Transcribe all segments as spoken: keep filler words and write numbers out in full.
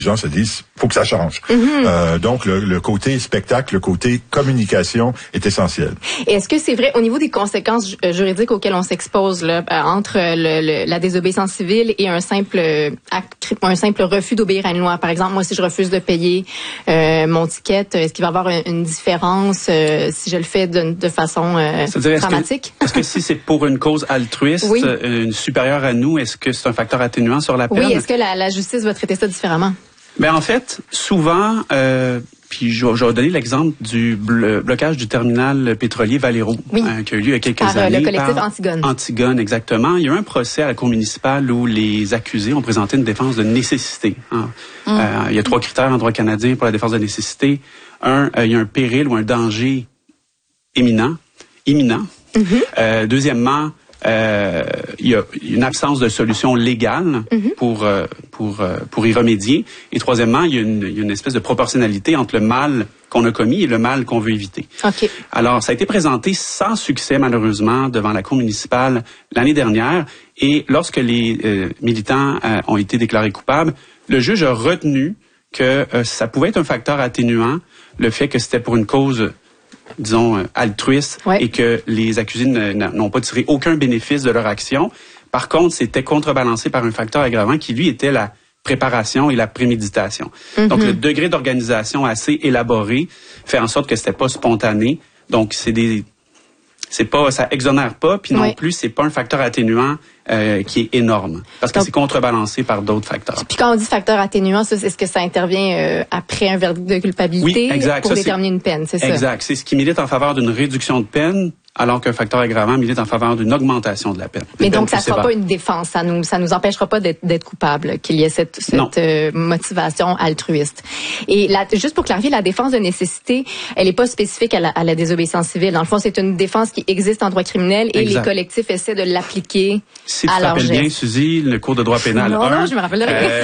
Les gens se disent, faut que ça change. Mm-hmm. Euh, donc, le, le côté spectacle, le côté communication est essentiel. Et est-ce que c'est vrai, au niveau des conséquences juridiques auxquelles on s'expose, là, entre le, le, la désobéissance civile et un simple acte, un simple refus d'obéir à une loi? Par exemple, moi, si je refuse de payer euh, mon ticket, est-ce qu'il va y avoir une, une différence euh, si je le fais de, de façon euh, dramatique? Est-ce que, est-ce que si c'est pour une cause altruiste, oui. euh, une supérieure à nous, est-ce que c'est un facteur atténuant sur la peine? Oui, est-ce que la, la justice va traiter ça différemment? Ben en fait, souvent, euh, puis je, je vais donner l'exemple du blo- blocage du terminal pétrolier Valero, oui. euh, qui a eu lieu il y a quelques par, années. Le collectif par Antigone. Antigone, exactement. Il y a eu un procès à la Cour municipale où les accusés ont présenté une défense de nécessité. Hein. Mm. Euh, il y a trois critères en droit canadien pour la défense de nécessité. Un, euh, il y a un péril ou un danger imminent, imminent. Mm-hmm. Euh, deuxièmement, Euh, il y a une absence de solution légale mm-hmm. pour euh, pour euh, pour y remédier. Et troisièmement, il y a une, il y a une espèce de proportionnalité entre le mal qu'on a commis et le mal qu'on veut éviter. Okay. Alors, ça a été présenté sans succès, malheureusement, devant la Cour municipale l'année dernière. Et lorsque les euh, militants euh, ont été déclarés coupables, le juge a retenu que euh, ça pouvait être un facteur atténuant, le fait que c'était pour une cause disons, euh, altruiste, ouais. et que les accusés n'ont pas tiré aucun bénéfice de leur action. Par contre, c'était contrebalancé par un facteur aggravant qui, lui, était la préparation et la préméditation. Mm-hmm. Donc, le degré d'organisation assez élaboré fait en sorte que c'était pas spontané. Donc, c'est des... c'est pas, ça exonère pas, puis non ouais. plus, c'est pas un facteur atténuant euh, qui est énorme, parce que donc, c'est contrebalancé par d'autres facteurs. Puis quand on dit facteur atténuant, ça, est-ce que ça intervient euh, après un verdict de culpabilité oui, exact. pour ça, déterminer une peine, c'est ça? Exact. C'est ce qui milite en faveur d'une réduction de peine, alors qu'un facteur aggravant milite en faveur d'une augmentation de la peine. Mais donc, ça ne sera pas une défense, ça nous ça nous empêchera pas d'être, d'être coupable, qu'il y ait cette, cette euh, motivation altruiste. Et la, juste pour clarifier, la défense de nécessité, elle n'est pas spécifique à la, à la désobéissance civile. Dans le fond, c'est une défense qui existe en droit criminel et exact. Les collectifs essaient de l'appliquer si à leur geste. Si tu te rappelles bien, Suzy, le cours de droit pénal non, un, non, je me rappelle euh,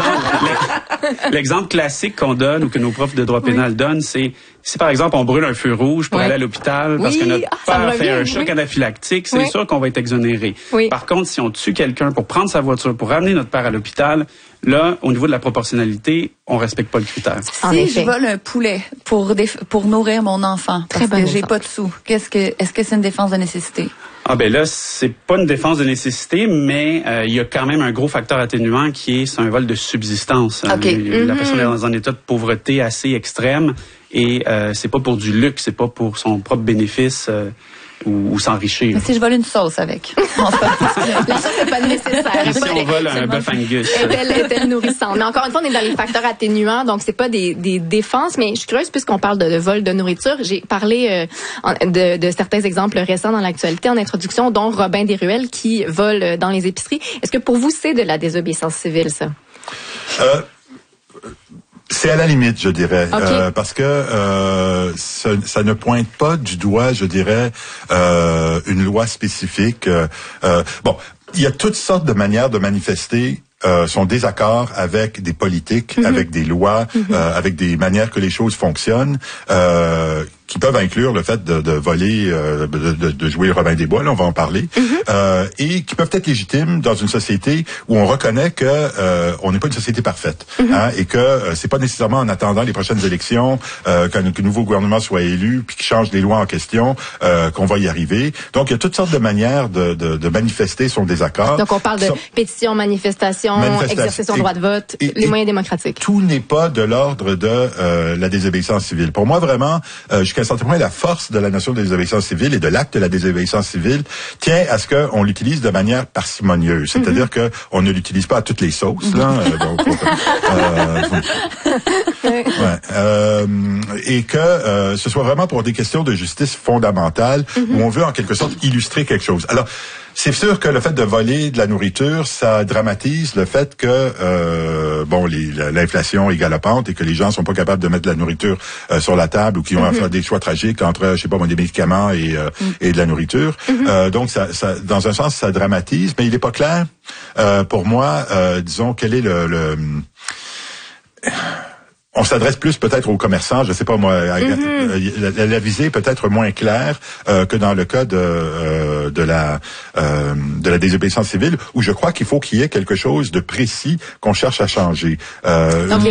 l'exemple, l'exemple classique qu'on donne ou que nos profs de droit pénal oui. donnent, c'est si par exemple on brûle un feu rouge pour oui. aller à l'hôpital parce oui. que notre ah, père a fait un choc oui. anaphylactique, c'est oui. sûr qu'on va être exonéré. Oui. Par contre, si on tue quelqu'un pour prendre sa voiture, pour ramener notre père à l'hôpital, là, au niveau de la proportionnalité, on respecte pas le critère. Si je vole un poulet pour dé- pour nourrir mon enfant parce Très que j'ai pas de sous, qu'est-ce que est-ce que c'est une défense de nécessité? Ah ben là, c'est pas une défense de nécessité, mais euh, il y a quand même un gros facteur atténuant qui est c'est un vol de subsistance. Okay. Euh, la mm-hmm. personne est dans un état de pauvreté assez extrême et euh, c'est pas pour du luxe, c'est pas pour son propre bénéfice. Euh, Ou, ou s'enrichir. Mais si je vole une sauce avec. La sauce n'est pas nécessaire. Si pas on vole un bœuf Angus. Est-elle, est-elle nourrissante? Mais encore une fois, on est dans les facteurs atténuants, donc c'est pas des, des défenses, mais je suis curieuse puisqu'on parle de, de vol de nourriture. J'ai parlé euh, de, de certains exemples récents dans l'actualité en introduction, dont Robin Desruelles qui vole dans les épiceries. Est-ce que pour vous, c'est de la désobéissance civile, ça? Euh... C'est à la limite, je dirais, okay. euh, parce que euh, ça, ça ne pointe pas du doigt, je dirais, euh, une loi spécifique. Euh, euh, bon, il y a toutes sortes de manières de manifester euh, son désaccord avec des politiques, mm-hmm. avec des lois, mm-hmm. euh, avec des manières que les choses fonctionnent. Euh, qui peuvent inclure le fait de, de voler, euh, de, de, de jouer Robin des Bois, là, on va en parler, mm-hmm. euh, et qui peuvent être légitimes dans une société où on reconnaît que euh, on n'est pas une société parfaite, mm-hmm. hein, et que euh, c'est pas nécessairement en attendant les prochaines élections euh, qu'un que nouveau gouvernement soit élu puis qu'il change les lois en question euh, qu'on va y arriver. Donc il y a toutes sortes de manières de, de, de manifester son désaccord. Donc on parle de so, pétition, manifestation, manifestation, exercer son et, droit de vote, et, les et moyens démocratiques. Tout n'est pas de l'ordre de euh, la désobéissance civile. Pour moi, vraiment, euh, jusqu'à un certain point, la force de la notion de désobéissance civile et de l'acte de la désobéissance civile tient à ce qu'on l'utilise de manière parcimonieuse. C'est-à-dire mm-hmm. qu'on ne l'utilise pas à toutes les sauces. Là, euh, donc, euh, faut, ouais, euh, et que euh, ce soit vraiment pour des questions de justice fondamentale mm-hmm. où on veut en quelque sorte illustrer quelque chose. Alors, c'est sûr que le fait de voler de la nourriture, ça dramatise le fait que euh, bon, les, l'inflation est galopante et que les gens sont pas capables de mettre de la nourriture euh, sur la table ou qui ont mm-hmm. à faire des choix tragiques entre, je sais pas, bon, des médicaments et, euh, mm. et de la nourriture. Mm-hmm. Euh, donc, ça, ça, dans un sens, ça dramatise, mais il est pas clair euh, pour moi. Euh, disons, quel est le, le on s'adresse plus peut-être aux commerçants, je sais pas moi, mm-hmm. la, la visée peut-être moins claire euh, que dans le cas de euh, de la euh, de la désobéissance civile, où je crois qu'il faut qu'il y ait quelque chose de précis qu'on cherche à changer. Euh, Donc,